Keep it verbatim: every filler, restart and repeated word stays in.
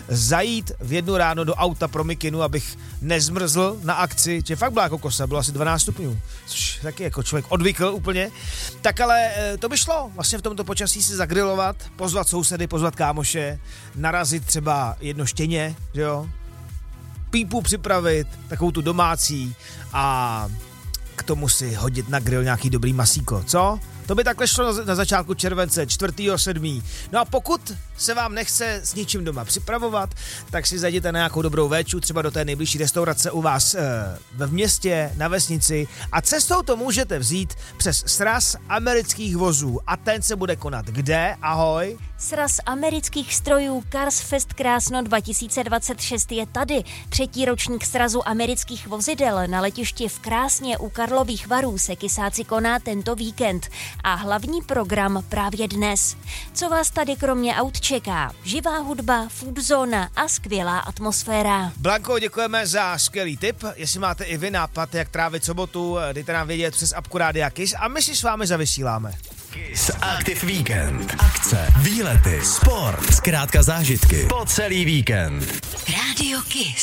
zajít v jednu ráno do auta pro mikinu, abych nezmrzl na akci, že fakt byla jako kosa, bylo asi dvanáct stupňů, což taky jako člověk odvykl úplně. Tak ale to by šlo vlastně v tomto počasí si zagrilovat, pozvat sousedy, pozvat kámoše, narazit třeba jedno štěně, že jo, pípu připravit, takovou tu domácí a k tomu si hodit na grill nějaký dobrý masíko, co? To by takhle šlo na začátku července, čtvrtého sedmého No a pokud se vám nechce s ničím doma připravovat, tak si zajděte na nějakou dobrou véču, třeba do té nejbližší restaurace u vás e, ve městě, na vesnici a cestou to můžete vzít přes sraz amerických vozů a ten se bude konat kde? Ahoj? Sraz amerických strojů Cars Fest Krásno dva tisíce dvacet šest je tady. Třetí ročník srazu amerických vozidel na letišti v Krásně u Karlových Varů se kysáci koná tento víkend. A hlavní program právě dnes. Co vás tady kromě aut čeká? Živá hudba, food zóna a skvělá atmosféra. Blanko, děkujeme za skvělý tip. Jestli máte i vy nápad, jak trávit sobotu, dejte nám vědět přes apku Rádia Kiss a my si s vámi zavysíláme. Kiss Active Weekend. Akce, výlety, sport, zkrátka zážitky po celý víkend. Rádio Kiss.